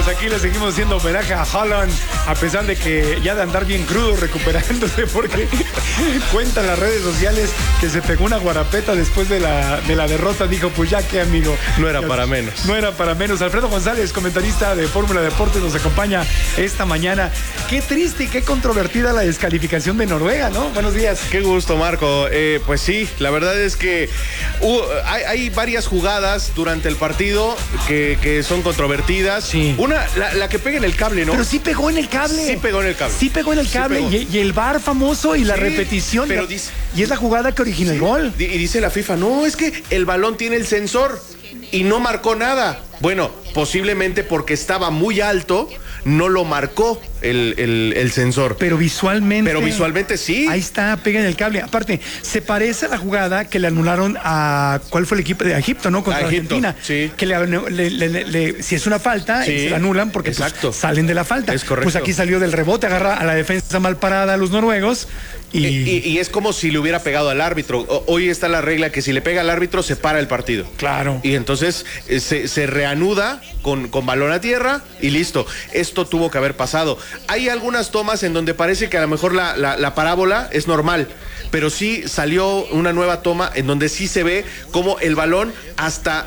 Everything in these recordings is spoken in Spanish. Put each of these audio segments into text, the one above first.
aquí le seguimos haciendo homenaje a Haaland, a pesar de que ya de andar bien crudo recuperándose, porque cuentan las redes sociales que se pegó una guarapeta después de la derrota. Dijo, pues ya que, amigo. No era para menos. No era para menos. Alfredo González, comentarista de Fórmula Deportes, nos acompaña esta mañana. Qué triste y qué controvertida la descalificación de Noruega, ¿no? Buenos días. Qué gusto, Marco. Pues sí, la verdad es que hay varias jugadas durante el partido que son controvertidas. Sí. Una, la que pega en el cable, ¿no? Pero sí pegó en el cable. Sí pegó en el cable. Sí pegó en el cable. Y el VAR famoso y la repetición. Pero y es la jugada que origina el gol. Y dice la FIFA, no, es que el balón tiene el sensor y no marcó nada. Bueno, posiblemente porque estaba muy alto, no lo marcó el sensor. Pero visualmente. Pero visualmente sí. Ahí está, pega en el cable. Aparte, se parece a la jugada que le anularon a. ¿Cuál fue el equipo? De Egipto, ¿no? Contra Argentina. Sí. Que si es una falta, sí, se la anulan porque pues, salen de la falta. Es correcto. Pues aquí salió del rebote, agarra a la defensa mal parada a los noruegos. Y es como si le hubiera pegado al árbitro. Hoy está la regla que si le pega al árbitro se para el partido. Claro. Y entonces se reanuda con balón a tierra y listo. Esto tuvo que haber pasado. Hay algunas tomas en donde parece que a lo mejor la parábola es normal, pero sí salió una nueva toma en donde sí se ve como el balón hasta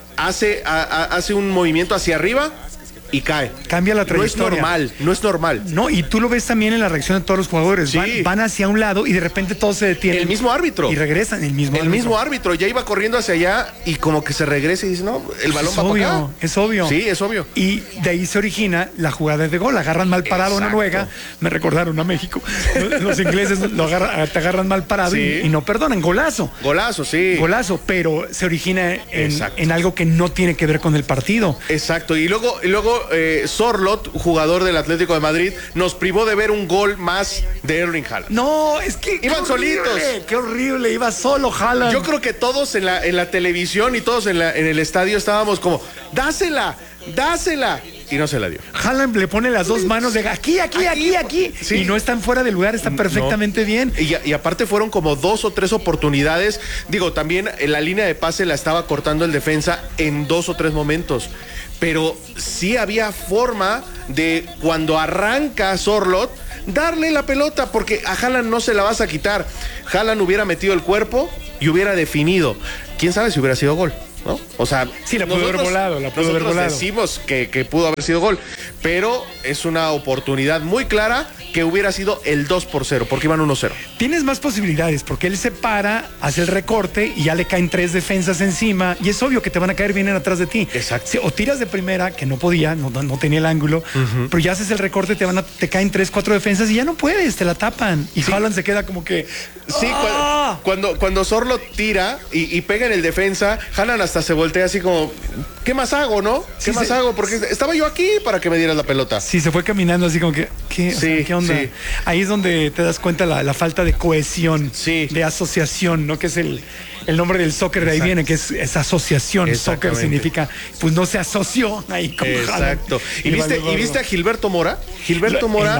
hace un movimiento hacia arriba y cae. Cambia la trayectoria. No es normal. No, y tú lo ves también en la reacción de todos los jugadores. Sí. Van hacia un lado y de repente todos se detienen. El mismo árbitro. Y regresan, el mismo árbitro. Ya iba corriendo hacia allá y como que se regresa y dice, no, el balón va para acá. Es obvio. Sí, es obvio. Y de ahí se origina la jugada de gol. Agarran mal parado a Noruega. Me recordaron a México. Los ingleses te agarran mal parado y no perdonan. Golazo. Golazo, sí. Golazo, pero se origina en algo que no tiene que ver con el partido. Exacto. Y luego Sorloth, jugador del Atlético de Madrid, nos privó de ver un gol más de Erling Haaland. No, es que iban solitos. Qué horrible, iba solo Haaland. Yo creo que todos en la televisión y todos en el estadio estábamos como, dásela. Y no se la dio. Haaland le pone las dos manos de aquí. Sí. Y no están fuera de lugar, están perfectamente bien. Y aparte fueron como 2 o 3 oportunidades. Digo, también en la línea de pase la estaba cortando el defensa en 2 o 3 momentos. Pero sí había forma de, cuando arranca Sorloth, darle la pelota, porque a Haaland no se la vas a quitar. Haaland hubiera metido el cuerpo y hubiera definido. ¿Quién sabe si hubiera sido gol? ¿No? O sea, sí, la pudo haber volado. Decimos que pudo haber sido gol, pero es una oportunidad muy clara que hubiera sido el 2-0, porque iban 1-0. Tienes más posibilidades, porque él se para, hace el recorte y ya le caen 3 defensas encima, y es obvio que te van a caer bien atrás de ti. Exacto. O tiras de primera, que no podía, no tenía el ángulo, pero ya haces el recorte, te caen 3, 4 defensas y ya no puedes, te la tapan. Y Haaland se queda como que... Sí, cuando Sorloth tira y pega en el defensa, Haaland hasta se voltea así como, ¿qué más hago, no? ¿Qué más hago? Porque estaba yo aquí para que me dieras la pelota. Sí, se fue caminando así como que, ¿qué onda? Sí. Ahí es donde te das cuenta la falta de cohesión, de asociación, ¿no? Que es el nombre del soccer, de ahí viene, que es asociación. Soccer significa, pues no se asoció ahí con Haaland. Exacto. ¿Y viste a Gilberto Mora? Gilberto Mora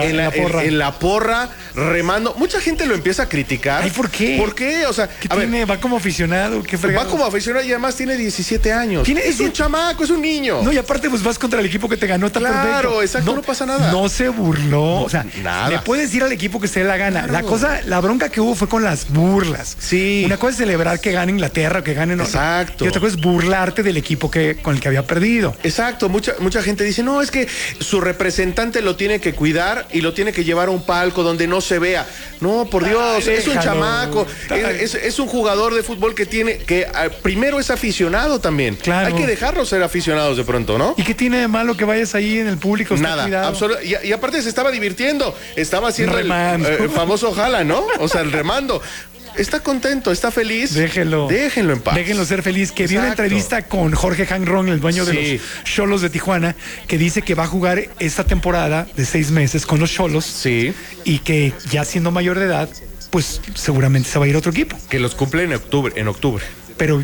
en la porra, remando. Mucha gente lo empieza a criticar. Ay, ¿por qué? ¿Por qué? O sea, va como aficionado, qué fregado. Va como aficionado y además tiene 17 años. Es un chamaco, es un niño. No, y aparte pues vas contra el equipo que te ganó, está perfecto. Claro, exacto, no pasa nada. No se burló, o sea, nada. Le puedes ir al equipo que se dé la gana. Claro. La bronca que hubo fue con las burlas. Sí. Una cosa es celebrar que gane Inglaterra, que gane... Exacto. Y otra cosa es burlarte del equipo con el que había perdido. Exacto, mucha gente dice, no, es que su representante lo tiene que cuidar y lo tiene que llevar a un palco donde no se vea. No, por Dios, es un chamaco, es un jugador de fútbol que primero es aficionado también. Claro. Hay que dejarlos ser aficionados de pronto, ¿no? ¿Y qué tiene de malo que vayas ahí en el público? Nada, absolutamente. Y aparte se estaba divirtiendo, estaba haciendo el famoso Haaland, ¿no? O sea, el remando. Está contento, está feliz. Déjenlo en paz. Déjenlo ser feliz. Que vi una entrevista con Jorge Hanron, el dueño de los Xolos de Tijuana, que dice que va a jugar esta temporada de 6 meses con los Xolos. Sí. Y que ya siendo mayor de edad, pues seguramente se va a ir a otro equipo. Que los cumple en octubre. pero,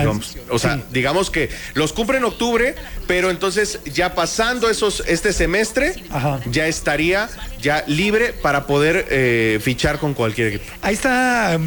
digamos que los cumple en octubre, pero entonces ya pasando este semestre, ya estaría ya libre para poder fichar con cualquier equipo. Ahí está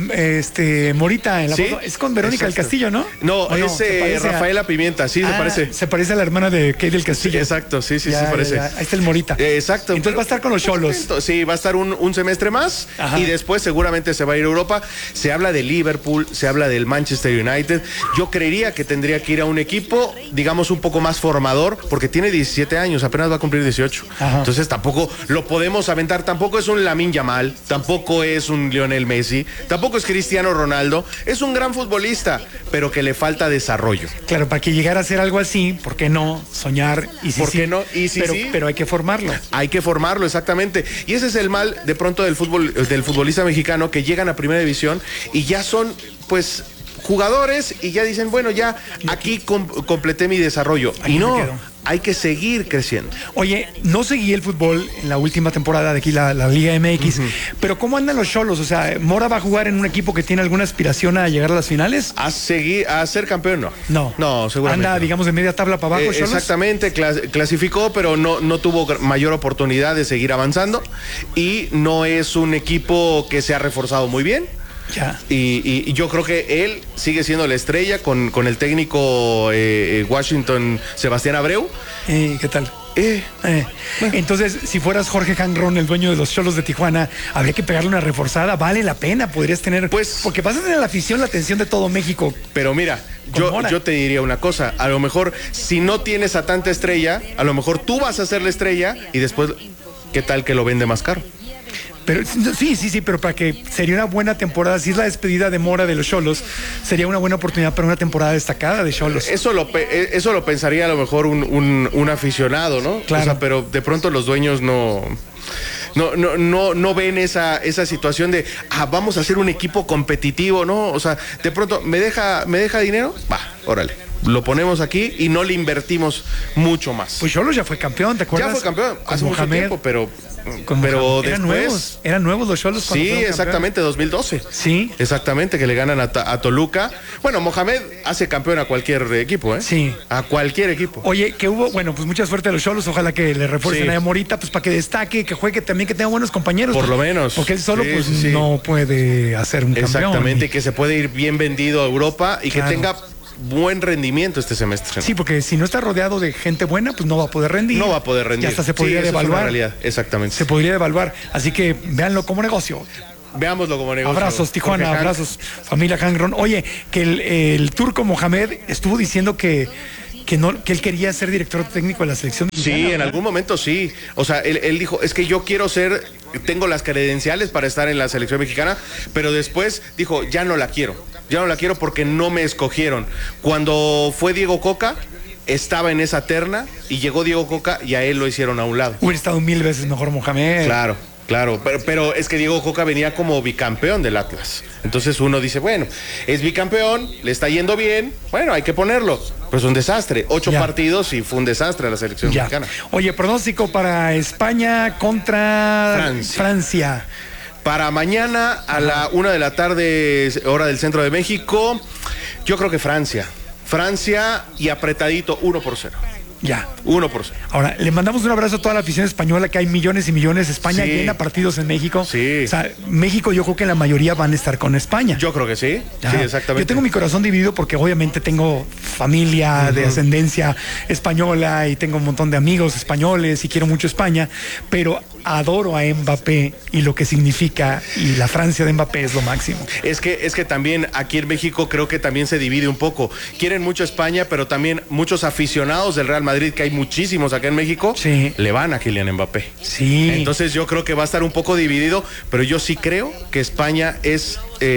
Morita en la foto. Es con Verónica del Castillo, ¿no? No, es Rafaela Pimienta, sí, se parece. Se parece a la hermana de Kate del Castillo. Sí, exacto, sí, se parece. Ahí está el Morita. Exacto. Entonces va a estar con los Xolos. Sí, va a estar un semestre más y después seguramente se va a ir a Europa. Se habla de Liverpool, se habla del Manchester United. Yo creería que tendría que ir a un equipo, digamos, un poco más formador, porque tiene 17 años, apenas va a cumplir 18. Entonces tampoco lo podemos aventar, tampoco es un Lamine Yamal, tampoco es un Lionel Messi, tampoco es Cristiano Ronaldo, es un gran futbolista, pero que le falta desarrollo. Claro, para que llegara a ser algo así, ¿por qué no soñar? ¿Por qué no? Y pero hay que formarlo. Hay que formarlo, exactamente. Y ese es el mal de pronto del futbolista mexicano, que llegan a primera división y ya son, pues, jugadores y ya dicen, bueno, ya aquí completé mi desarrollo. Y no, hay que seguir creciendo. Oye, no seguí el fútbol en la última temporada de aquí, la Liga MX, pero ¿cómo andan los Xolos? O sea, ¿Mora va a jugar en un equipo que tiene alguna aspiración a llegar a las finales? A ser campeón, no. No, seguramente. Anda, digamos, de media tabla para abajo, Xolos. Exactamente, clasificó, pero no tuvo mayor oportunidad de seguir avanzando y no es un equipo que se ha reforzado muy bien. Ya. Y yo creo que él sigue siendo la estrella con el técnico Washington, Sebastián Abreu. ¿Qué tal? Entonces, si fueras Jorge Hangron, el dueño de los Xolos de Tijuana, habría que pegarle una reforzada. Vale la pena, podrías tener, porque vas a tener la afición, la atención de todo México. Pero mira, yo te diría una cosa, a lo mejor si no tienes a tanta estrella, a lo mejor tú vas a ser la estrella y después, ¿qué tal que lo vende más caro? Pero sí, pero para que sería una buena temporada, si es la despedida de Mora de los Xolos, sería una buena oportunidad para una temporada destacada de Xolos. Eso lo pensaría a lo mejor un aficionado, ¿no? Claro. O sea, pero de pronto los dueños no ven esa situación de vamos a hacer un equipo competitivo, ¿no? O sea, de pronto, ¿me deja dinero? Va, órale. Lo ponemos aquí y no le invertimos mucho más. Pues Xolos ya fue campeón, ¿te acuerdas? Ya fue campeón hace mucho tiempo, pero después... Eran nuevos los Xolos. Sí, exactamente, 2012. Sí. Exactamente, que le ganan a Toluca. Bueno, Mohamed hace campeón a cualquier equipo, ¿eh? Sí. A cualquier equipo. Oye, pues mucha suerte a los Xolos, ojalá que le refuercen a Morita, pues para que destaque, que juegue también, que tenga buenos compañeros. Por lo menos. Porque él solo no puede hacer un campeón. Exactamente, que se puede ir bien vendido a Europa y que tenga buen rendimiento este semestre. Sí, porque si no está rodeado de gente buena, pues no va a poder rendir. No va a poder rendir. Y hasta se podría devaluar. Es una realidad, exactamente. Se podría devaluar. Así que véanlo como negocio. Veámoslo como negocio. Abrazos, Tijuana, abrazos, familia Hangron. Oye, que el turco Mohamed estuvo diciendo que él quería ser director técnico de la selección mexicana. Sí, en algún momento sí. O sea, él dijo, es que yo tengo las credenciales para estar en la selección mexicana, pero después dijo, ya no la quiero porque no me escogieron. Cuando fue Diego Coca, estaba en esa terna y llegó Diego Coca y a él lo hicieron a un lado. Hubiera estado 1000 veces mejor Mohamed. Claro, pero es que Diego Coca venía como bicampeón del Atlas. Entonces uno dice, bueno, es bicampeón, le está yendo bien, bueno, hay que ponerlo. Pues un desastre, 8 partidos y fue un desastre la selección mexicana. Oye, pronóstico para España contra Francia. Para mañana a la 1 de la tarde, hora del centro de México, yo creo que Francia y apretadito 1-0. Ya. 1-0. Ahora, le mandamos un abrazo a toda la afición española, que hay millones y millones. España llena partidos en México. Sí. O sea, México, yo creo que la mayoría van a estar con España. Yo creo que sí. Sí, exactamente. Yo tengo mi corazón dividido porque obviamente tengo familia de ascendencia española y tengo un montón de amigos españoles y quiero mucho España, pero adoro a Mbappé y lo que significa, y la Francia de Mbappé es lo máximo. Es que también aquí en México creo que también se divide un poco. Quieren mucho España, pero también muchos aficionados del Real Madrid, que hay muchísimos acá en México, le van a Kylian Mbappé. Sí. Entonces yo creo que va a estar un poco dividido, pero yo sí creo que España es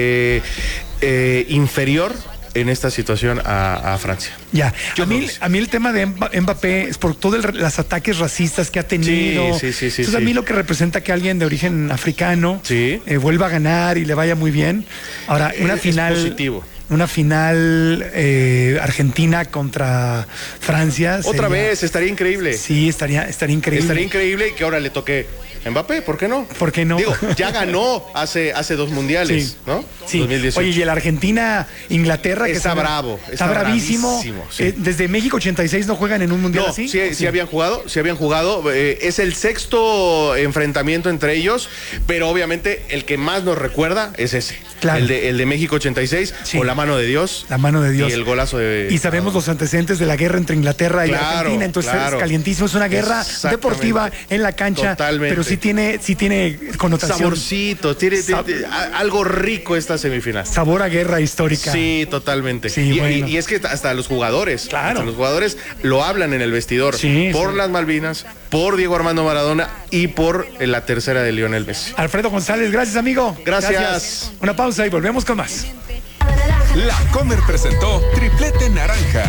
inferior en esta situación a Francia. Ya, a mí el tema de Mbappé es por todos los ataques racistas que ha tenido. Sí. Entonces a mí lo que representa que alguien de origen africano vuelva a ganar y le vaya muy bien. Ahora, una final... Es positivo. una final Argentina contra Francia. Otra vez, estaría increíble. Sí, estaría increíble. Estaría increíble que ahora le toque Mbappé, ¿por qué no? ¿Por qué no? Digo, ya ganó hace 2 mundiales, sí, ¿no? Sí. 2018. Oye, y el Argentina-Inglaterra, que está bravo. Está bravísimo. Sí. Desde México 86 no juegan en un mundial así. Sí habían jugado. Es el 6º enfrentamiento entre ellos, pero obviamente el que más nos recuerda es ese. Claro. El de México 86, con la mano de Dios. La mano de Dios. Y el golazo de... Y sabemos los antecedentes de la guerra entre Inglaterra y Argentina, entonces es calientísimo. Es una guerra deportiva en la cancha. Totalmente. Pero sí tiene connotación. Saborcito, tiene algo rico esta semifinal. Sabor a guerra histórica. Sí, totalmente. Sí, y es que hasta los jugadores, los jugadores lo hablan en el vestidor. Por las Malvinas, por Diego Armando Maradona y por la tercera de Lionel Messi. Alfredo González, gracias, amigo. Gracias. Una pausa y volvemos con más. La Comer presentó Triplete Naranja.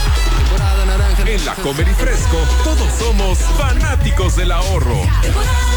En La Comer y Fresco, todos somos fanáticos del ahorro.